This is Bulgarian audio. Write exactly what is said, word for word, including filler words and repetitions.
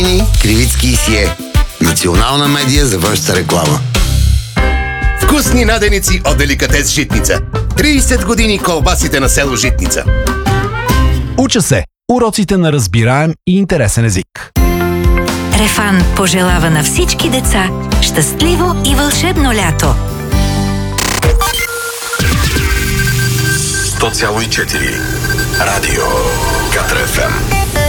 години Кривицки си е национална медия за външната реклама. Вкусни наденици от Деликатес Житница. трийсет години колбасите на село Житница. Уча се. Уроците на разбираем и интересен език. Рефан пожелава на всички деца щастливо и вълшебно лято. сто цяло и четири Радио Катра еф ем.